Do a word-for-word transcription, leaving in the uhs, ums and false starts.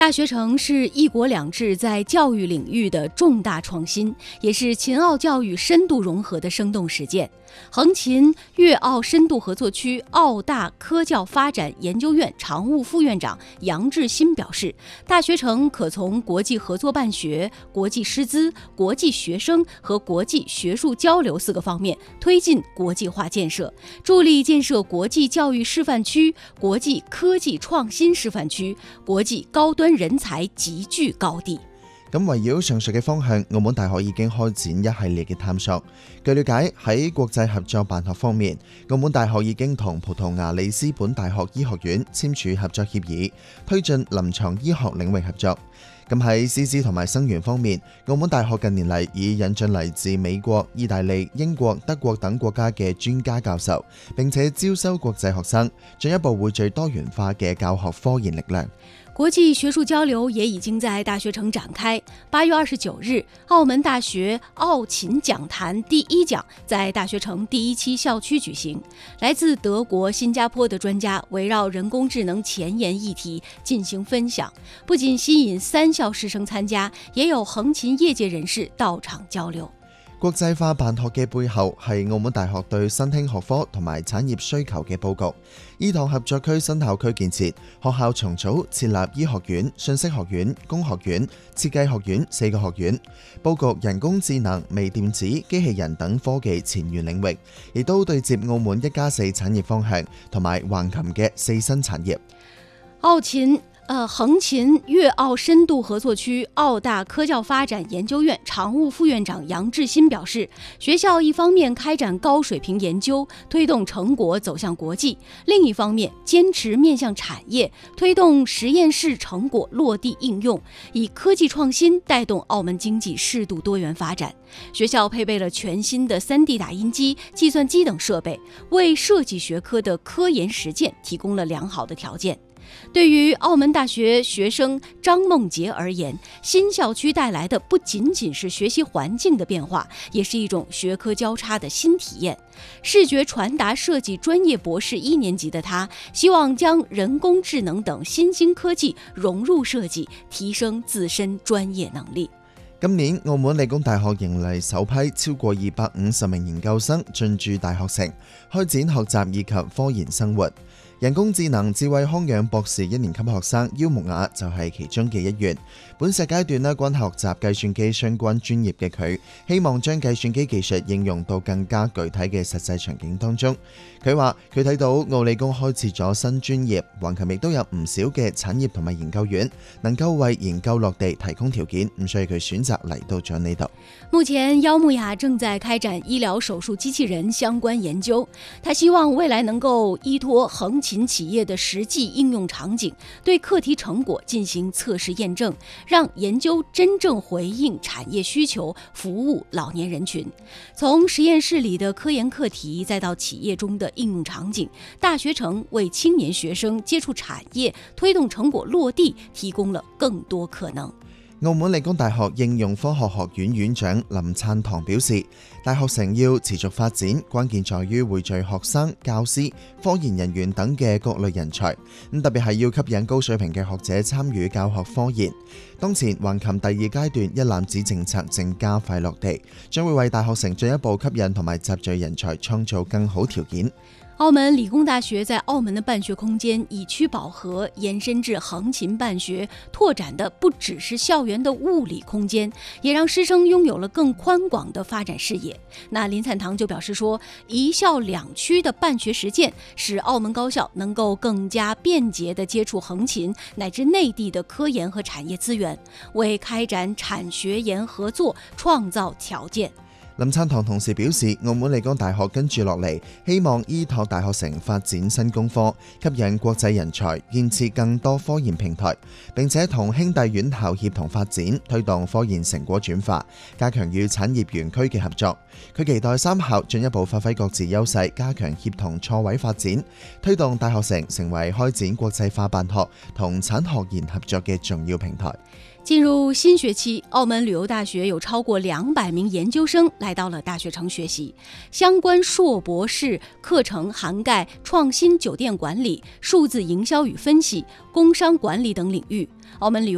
大学城是一国两制在教育领域的重大创新，也是秦澳教育深度融合的生动实践。横琴粤澳深度合作区澳大科教发展研究院常务副院长杨志新表示，大学城可从国际合作办学、国际师资、国际学生和国际学术交流四个方面推进国际化建设，助力建设国际教育示范区、国際科技創新示範區、國際高端人才集聚高地。 咁圍繞上述嘅方向，澳門大學已經開展一系列嘅探索。據了解，喺國際合作辦學方面，澳門大學已經同葡萄牙里斯本大學醫學院簽署合作協議，推進臨床醫學領域合作。咁喺師資同埋生源方面，澳門大學近年嚟已引進嚟自美國、意大利、英國、德國等國家嘅專家教授，並且招收國際學生，進一步匯聚多元化嘅教學科研力量。 國際學術交流也已經在大學城展開。八月二十九日，澳門大學澳秦講壇第一講在大學城第一期校區舉行。來自德國、新加坡的專家圍繞人工智能前沿議題進行分享，不僅吸引三校師生參加，也有橫琴業界人士到場交流。 國際化辦學嘅背後係澳門大學對新興學科同埋產業需求嘅佈局。依託合作區新校區建設，學校重組設立醫學院、信息學院、工學院、設計學院四個學院，佈局人工智能、微電子、機器人等科技前沿領域，亦都對接澳門一加四產業方向同埋橫琴嘅四新產業。 澳秦呃，橫琴粵澳深度合作區澳大科教發展研究院常務副院長楊志新表示，學校一方面開展高水平研究，推動成果走向國際；另一方面堅持面向產業，推動實驗室成果落地應用，以科技創新帶動澳門經濟適度多元發展。學校配備了全新的 三 D 打印機、計算機等設備，為設計學科的科研實踐提供了良好的條件。對於澳門大學學生張夢杰而言，新校區帶來的不僅僅是學習環境的變化，也是一種學科交叉的新體驗。視覺傳達設計專業博士一年級的他，希望將人工智能等新興科技融入設計，提升自身專業能力。 今年澳門理工大學迎嚟首批超過二百五十名研究生進駐大學城，開展學習以及科研生活。人工智能智慧康養博士一年級學生邱木雅就係其中嘅一員。本碩階段呢，關學習計算機相關專業嘅佢，希望將計算機技術應用到更加具體嘅實際場景當中。佢話佢睇到澳理工開設咗新專業，橫琴亦都有唔少嘅產業同埋研究院，能夠為研究落地提供條件，咁所以佢選擇嚟到咗呢度。 目前邱木雅正在開展醫療手術機器人相關研究，他希望未來能夠依託橫琴企業的實際應用場景，對課題成果進行測試驗證，讓研究真正回應產業需求，服務老年人群。從實驗室裡的科研課題，再到企業中的應用場景，大學城為青年學生接觸產業、推動成果落地提供了更多可能。 澳門理工大學應用科學學院院長林燦堂表示，大學城要持續發展，關鍵在於匯聚學生、教師、科研人員等嘅各類人才，咁特別係要吸引高水平嘅學者參與教學科研。當前橫琴第二階段一攬子政策正加快落地，將會為大學城進一步吸引同埋集聚人才創造更好條件。 澳門理工大學在澳門的辦學空間以區寶和延伸至橫琴辦學，拓展的不只是校園的物理空間，也讓師生擁有了更寬廣的發展視野。那林燦堂就表示說，一校兩區的辦學實踐使澳門高校能夠更加便捷地接觸橫琴乃至內地的科研和產業資源，為開展產學研合作創造條件。 林燦堂同時表示，澳門理工大學跟住落嚟，希望依託大學城發展新工科，吸引國際人才，建設更多科研平台，並且同兄弟院校協同發展，推動科研成果轉化，加強與產業園區嘅合作。佢期待三校進一步發揮各自優勢，加強協同錯位發展，推動大學城成為開展國際化辦學同產學研合作嘅重要平台。 進入新學期，澳門旅遊大學有超過兩百名研究生來到了大學城學習，相關碩博士課程涵蓋創新酒店管理、數字營銷與分析、工商管理等領域。澳門旅遊